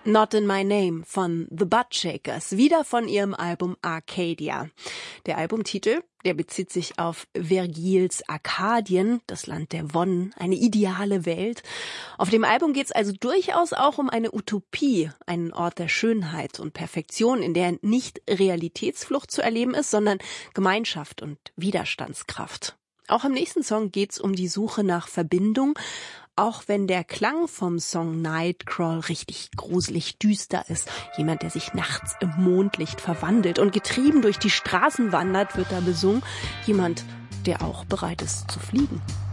Not in My Name von The Buttshakers, wieder von ihrem Album Arcadia. Der Albumtitel, der bezieht sich auf Vergils Arkadien, das Land der Wonnen, eine ideale Welt. Auf dem Album geht es also durchaus auch um eine Utopie, einen Ort der Schönheit und Perfektion, in der nicht Realitätsflucht zu erleben ist, sondern Gemeinschaft und Widerstandskraft. Auch im nächsten Song geht es um die Suche nach Verbindung, auch wenn der Klang vom Song Nightcrawl richtig gruselig düster ist. Jemand, der sich nachts im Mondlicht verwandelt und getrieben durch die Straßen wandert, wird da besungen. Jemand, der auch bereit ist zu fliegen.